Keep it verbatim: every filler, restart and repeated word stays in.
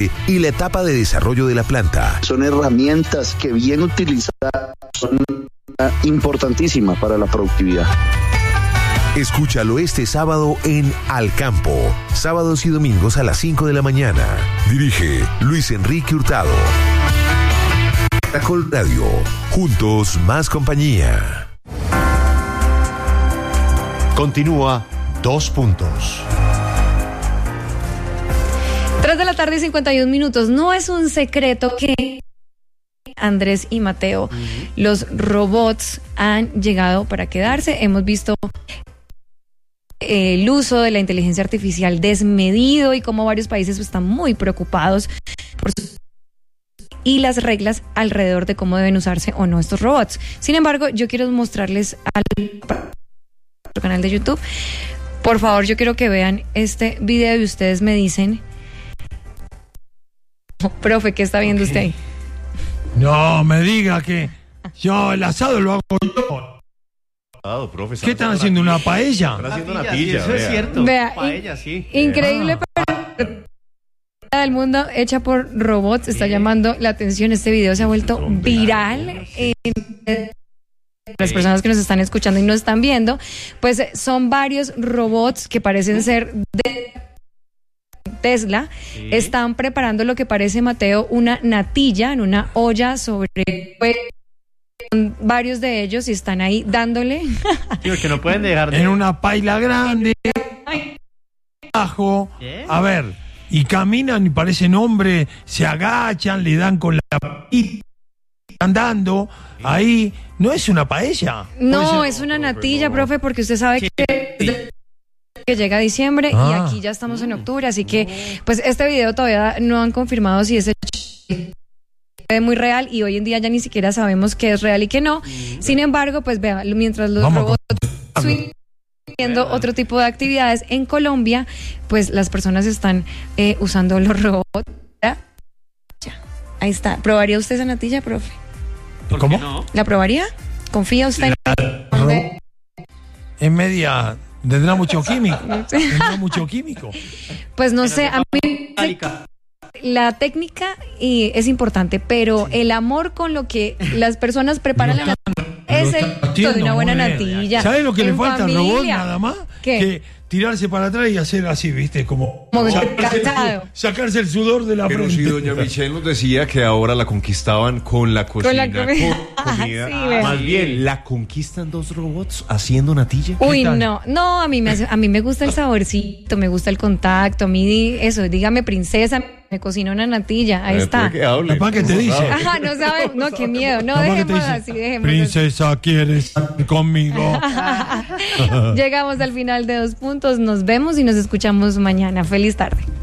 germinante y la etapa de desarrollo de la planta. Son herramientas que bien utilizadas son importantísimas para la productividad. Escúchalo este sábado en Al Campo, sábados y domingos a las cinco de la mañana. Dirige Luis Enrique Hurtado. Caracol Radio, juntos más compañía. Continúa Dos Puntos. Tres de la tarde y cincuenta y un minutos. No es un secreto que Andrés y Mateo, uh-huh. los robots han llegado para quedarse. Hemos visto el uso de la inteligencia artificial desmedido y cómo varios países están muy preocupados por sus y las reglas alrededor de cómo deben usarse o no estos robots. Sin embargo, yo quiero mostrarles al canal de YouTube. Por favor, yo quiero que vean este video y ustedes me dicen. Oh, profe, ¿qué está viendo okay. usted? No me diga que yo el asado lo hago yo. Oh, profe, ¿Qué están haciendo? ¿Una paella? Están haciendo una natilla, natilla, eso es cierto. Vea, paella, sí. Increíble, Ah. pero del mundo hecha por robots está llamando la atención. Este video se ha vuelto viral en las personas que nos están escuchando y nos están viendo. Pues son varios robots que parecen ser de Tesla. Sí. Están preparando lo que parece, Mateo, una natilla en una olla sobre varios de ellos y están ahí dándole. Sí, que no pueden dejar de... En una paila grande, abajo, a ver, y caminan y parecen hombres, se agachan, le dan con la y andando, ahí, no es una paella. No, es una natilla, no, profe, porque usted sabe que, que llega diciembre ah. y aquí ya estamos en octubre, así que, pues este video todavía no han confirmado si es hecho muy real y hoy en día ya ni siquiera sabemos qué es real y qué no. Sin embargo, pues vea, mientras los Vamos robots siguen haciendo otro tipo de actividades en Colombia, pues las personas están eh, usando los robots. Ya, ahí está. ¿Probaría usted esa natilla, profe? ¿Cómo? No? ¿La probaría? ¿Confía usted? La... Es media... Tendrá mucho químico. Tendrá mucho químico. Pues no sé, a mí... La técnica y es importante, pero el amor con lo que las personas preparan la natilla es el de una buena natilla. ¿Sabes lo que le falta al robot nada más? ¿Qué? Que tirarse para atrás y hacer así, ¿viste? Como, Como sacarse, sacarse el sudor de la Pero frente. si doña Michelle nos decía que ahora la conquistaban con la cocina, con la comida, con comida. Sí, ah, más bien, ¿la conquistan dos robots haciendo natilla? Uy, no, no, a mí me hace, a mí me gusta el saborcito, me gusta el contacto, a mí eso, dígame princesa, me cocina una natilla, ahí eh, está. Que hable, Capaz que te dice. Ajá, no sabe, no, qué miedo, no, dejemos así, dejemos princesa, así. ¿quieres estar conmigo? Llegamos al final de Dos Puntos, nos vemos y nos escuchamos mañana. Feliz tarde.